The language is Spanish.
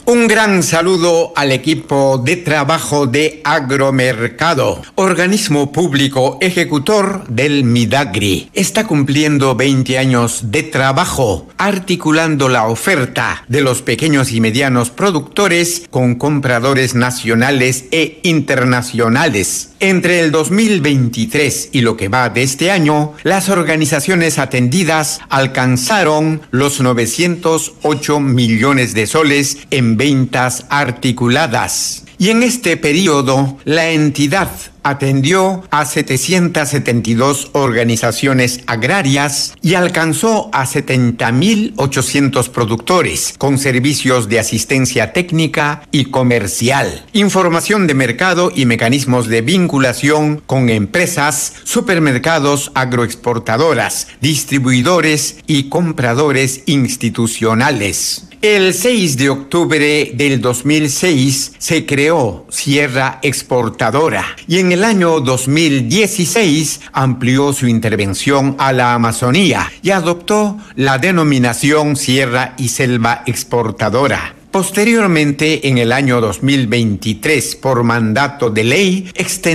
Un gran saludo al equipo de trabajo de Agromercado, organismo público ejecutor del Midagri. Está cumpliendo 20 años de trabajo, articulando la oferta de los pequeños y medianos productores con compradores nacionales e internacionales. Entre el 2023 y lo que va de este año, las organizaciones atendidas alcanzaron los 908 millones de soles en ventas articuladas. Y en este periodo, la entidad atendió a 772 organizaciones agrarias y alcanzó a 70.800 productores con servicios de asistencia técnica y comercial, información de mercado y mecanismos de vinculación con empresas, supermercados, agroexportadoras, distribuidores y compradores institucionales. El 6 de octubre del 2006 se creó Sierra Exportadora y en el año 2016 amplió su intervención a la Amazonía y adoptó la denominación Sierra y Selva Exportadora. Posteriormente, en el año 2023, por mandato de ley, extendió